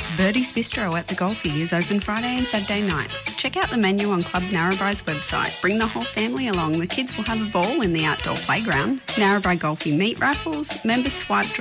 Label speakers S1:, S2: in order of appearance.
S1: Birdie's Bistro at the Golfie is open Friday and Saturday nights. Check out the menu on Club Narrabri's website. Bring the whole family along. The kids will have a ball in the outdoor playground. Narrabri Golfie meat raffles, members swipe